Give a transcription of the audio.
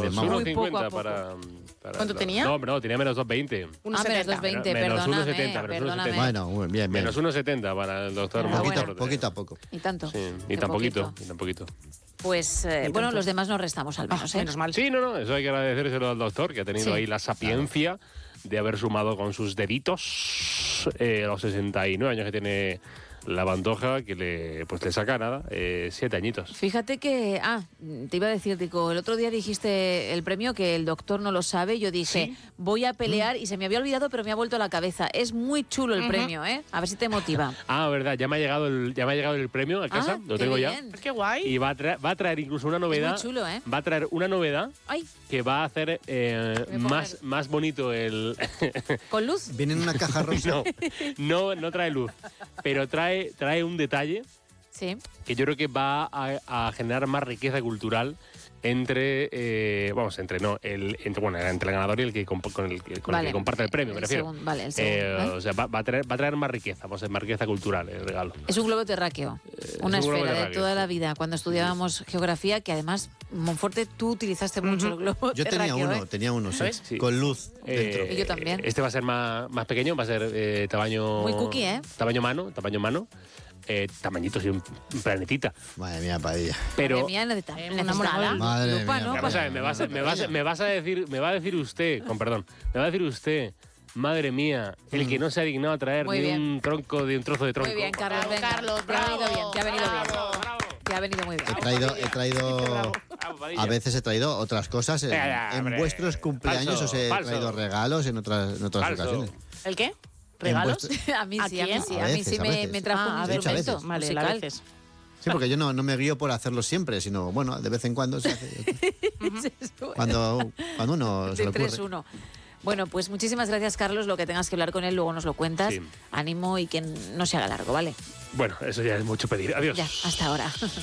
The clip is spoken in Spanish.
mamá. Muy poco 1,50 a poco. para ¿Cuánto tenía? No, hombre, no, tenía menos 2,20. Ah, menos 2,20, Menos perdóname. 1,70, menos Perdóname. 1,70. Bueno, bien, bien. Menos 1,70 para el doctor. Ah, bueno. Poquito a poco. Y tanto. Sí, Qué y tan poquito, poquito. y tan poquito. Pues, bueno, los demás nos restamos al menos, ¿eh? Menos mal. Sí, no, eso hay que agradecérselo al doctor, que ha tenido Sí. ahí la sapiencia de haber sumado con sus deditos a los 69 años que tiene la Pantoja, que le saca nada, 7 añitos. Fíjate que, te iba a decir, Tico, el otro día dijiste el premio que el doctor no lo sabe. Yo dije, voy a pelear y se me había olvidado, pero me ha vuelto a la cabeza. Es muy chulo el premio, ¿eh? A ver si te motiva. Ah, verdad, ya me ha llegado el premio a casa, lo qué tengo bien. Qué guay. ya. Y va a traer incluso una novedad. muy chulo, ¿eh? Va a traer una novedad Ay, que va a hacer puedo más bonito el... ¿con luz? Viene en una caja rosa. no trae luz, pero trae un detalle Sí. que yo creo que va a generar más riqueza cultural entre el ganador y el que con el que comparte el premio, me refiero. El segundo, O sea, va a traer más riqueza, más riqueza cultural el regalo. Es un globo terráqueo, una es un globo esfera de terráqueo, toda sí. la vida. Cuando estudiábamos geografía, que además, Monforte, tú utilizaste mucho el globo Yo terráqueo. tenía uno, sí, ¿Sabes? Sí. con luz dentro. Y yo también. Este va a ser más pequeño, va a ser tamaño... Muy cookie, ¿eh? Tamaño mano. Tamañito, sí, un planetita. Madre mía, Padilla. Pero... Madre mía, Madre lupa, mía, ¿no? Vamos a ver, me va a decir usted, con perdón, me va a decir usted, madre mía, el que no se ha dignado a traer Muy ni bien. un trozo de tronco. Muy bien, Carlos, Bravo, venga. Carlos, Te ha venido bravo, bien, te ha venido bien. Bravo. Te ha venido muy bien. He traído a veces he traído otras cosas en hombre. vuestros cumpleaños, Falso, os he falso. traído regalos en otras Falso. ocasiones. ¿El qué? En ¿Regalos? vuestro- A mí ¿A sí, a mí quién? sí. A A mí veces, sí a me veces. trajo Ah, un a veces, instrumento a veces. Vale, musical. a veces. Sí, porque yo no me guío por hacerlo siempre, sino, bueno, de vez en cuando se hace. Cuando uno se le De ocurre. 3-1. Bueno, pues muchísimas gracias, Carlos. Lo que tengas que hablar con él, luego nos lo cuentas. Sí. Ánimo y que no se haga largo, ¿vale? Bueno, eso ya es mucho pedir. Adiós. Ya, hasta ahora.